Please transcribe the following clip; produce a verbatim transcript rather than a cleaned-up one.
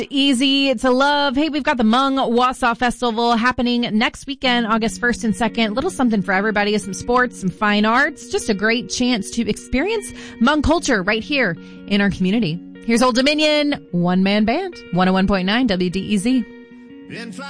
Easy to love. Hey, we've got the Hmong Wausau Festival happening next weekend, August first and second. Little something for everybody, some sports, some fine arts, just a great chance to experience Hmong culture right here in our community. Here's Old Dominion, one man band, one oh one point nine W D E Z.